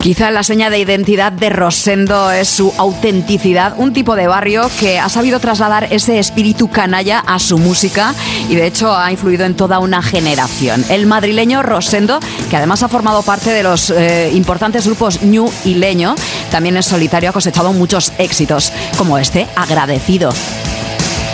Quizá la seña de identidad de Rosendo es su autenticidad, un tipo de barrio que ha sabido trasladar ese espíritu canalla a su música y de hecho ha influido en toda una generación. El madrileño Rosendo, que además ha formado parte de los importantes grupos Ñu y Leño, también en solitario ha cosechado muchos éxitos, como este, Agradecido.